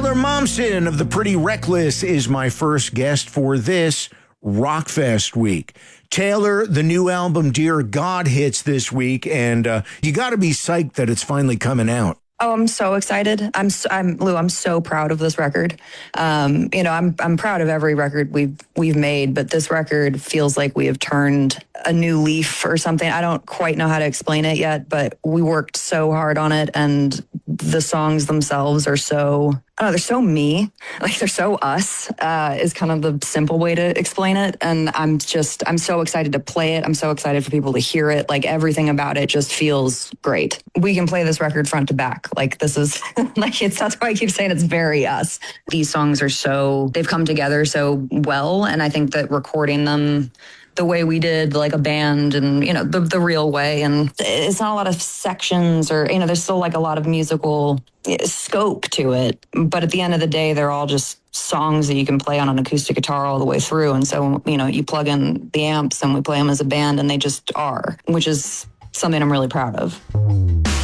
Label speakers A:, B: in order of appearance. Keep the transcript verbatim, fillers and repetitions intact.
A: Taylor Momsen of the Pretty Reckless is my first guest for this Rockfest week. Taylor, the new album Dear God hits this week, and uh, you got to be psyched that it's finally coming out.
B: Oh, I'm so excited. I'm, so, I'm Lou. I'm so proud of this record. Um, you know, I'm I'm proud of every record we've we've made, but this record feels like we have turned a new leaf or something. I don't quite know how to explain it yet, but we worked so hard on it, and the songs themselves are so, I don't know, they're so me. Like, they're so us, uh, is kind of the simple way to explain it. And I'm just, I'm so excited to play it. I'm so excited for people to hear it. Like, everything about it just feels great. We can play this record front to back. Like, this is, like, it's, that's why I keep saying it's very us. These songs are so, they've come together so well. And I think that recording them the way we did, like a band, and, you know, the the real way. And it's not a lot of sections, or, you know, there's still like a lot of musical scope to it. But at the end of the day, they're all just songs that you can play on an acoustic guitar all the way through. And so, you know, you plug in the amps and we play them as a band, and they just are, which is something I'm really proud of.